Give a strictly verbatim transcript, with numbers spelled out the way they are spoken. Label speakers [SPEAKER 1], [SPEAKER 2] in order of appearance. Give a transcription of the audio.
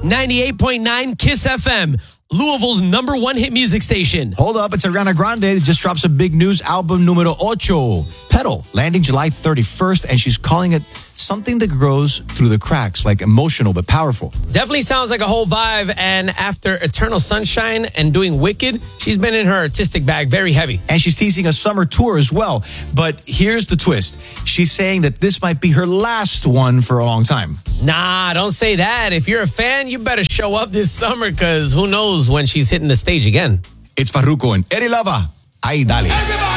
[SPEAKER 1] ninety-eight point nine Kiss F M, Louisville's number one hit music station.
[SPEAKER 2] Hold up, it's Ariana Grande that just drops a big news album numero ocho, Petal, landing July thirty-first, and she's calling it something that grows through the cracks, like emotional but powerful.
[SPEAKER 1] Definitely sounds like a whole vibe, and after Eternal Sunshine and doing Wicked, she's been in her artistic bag very heavy.
[SPEAKER 2] And she's teasing a summer tour as well. But here's the twist. She's saying that this might be her last one for a long time.
[SPEAKER 1] Nah, don't say that. If you're a fan, you better show up this summer, because who knows when she's hitting the stage again.
[SPEAKER 2] It's Farruko and Eddie Lava. Ay, dale.
[SPEAKER 3] Everybody!